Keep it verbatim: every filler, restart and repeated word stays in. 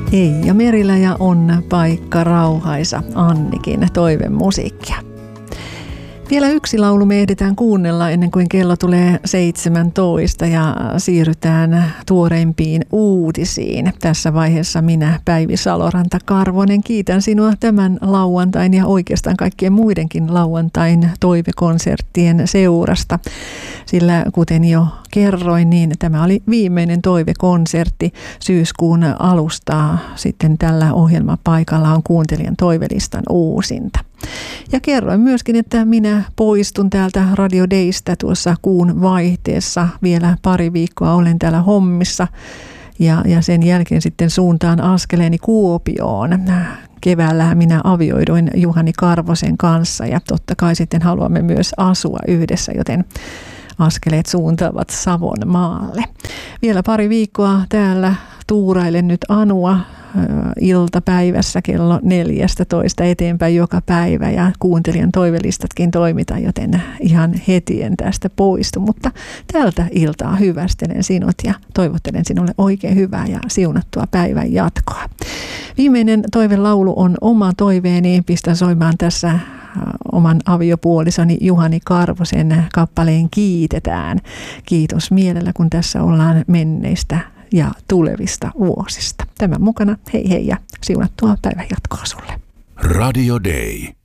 Eija Merilä ja On paikka rauhaisa, Annikin toivemusiikkia. Vielä yksi laulu me ehditään kuunnella ennen kuin kello tulee seitsemäntoista ja siirrytään tuoreimpiin uutisiin. Tässä vaiheessa minä, Päivi Saloranta-Karvonen, kiitän sinua tämän lauantain ja oikeastaan kaikkien muidenkin lauantain toivekonserttien seurasta. Sillä kuten jo kerroin, niin tämä oli viimeinen toivekonsertti syyskuun alusta. Sitten tällä ohjelmapaikalla on kuuntelijan toivelistan uusinta. Ja kerroin myöskin, että minä poistun täältä Radio Daystä tuossa kuun vaihteessa. Vielä pari viikkoa olen täällä hommissa ja, ja sen jälkeen sitten suuntaan askeleeni Kuopioon. Keväällä minä avioiduin Juhani Karvosen kanssa ja totta kai sitten haluamme myös asua yhdessä, joten askeleet suuntaavat Savon maalle. Vielä pari viikkoa täällä tuurailen nyt Anua iltapäivässä kello neljästätoista eteenpäin joka päivä ja kuuntelijan toivelistatkin toimitaan, joten ihan heti en tästä poistu, mutta tältä iltaa hyvästelen sinut ja toivottelen sinulle oikein hyvää ja siunattua päivän jatkoa. Viimeinen toivelaulu on oma toiveeni, pistän soimaan tässä oman aviopuolisoni Juhani Karvosen kappaleen Kiitetään. Kiitos mielellä, kun tässä ollaan menneistä ja tulevista vuosista. Tämän mukana hei hei ja siunattua päivän jatkoa sulle. Radio Day.